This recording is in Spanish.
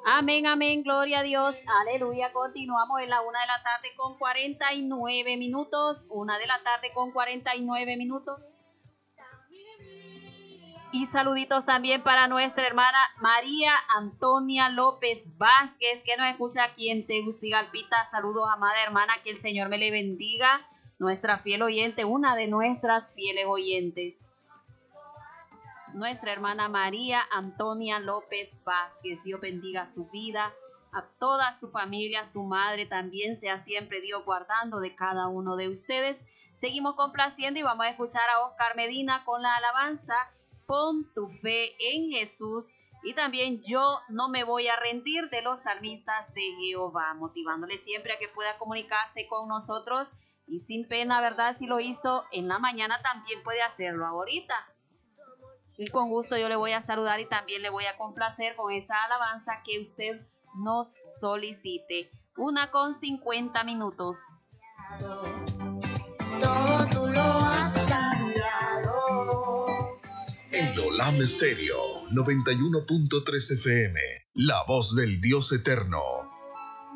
Amén, amén, gloria a Dios, aleluya. Continuamos en la 1 de la tarde con 49 minutos, 1 de la tarde con 49 minutos. Y saluditos también para nuestra hermana María Antonia López Vázquez, que nos escucha aquí en Tegucigalpita. Saludos, amada hermana, que el Señor me le bendiga. Nuestra fiel oyente, una de nuestras fieles oyentes. Nuestra hermana María Antonia López Vázquez. Dios bendiga su vida, a toda su familia, su madre también, sea siempre Dios guardando de cada uno de ustedes. Seguimos complaciendo y vamos a escuchar a Oscar Medina con la alabanza Pon tu fe en Jesús, y también Yo no me voy a rendir, de los salmistas de Jehová, motivándole siempre a que pueda comunicarse con nosotros y sin pena, ¿verdad? Si lo hizo en la mañana, también puede hacerlo ahorita. Y con gusto yo le voy a saludar y también le voy a complacer con esa alabanza que usted nos solicite. 1:50. Todo tú lo has cambiado. En Olam Stereo 91.3 FM, la voz del Dios eterno,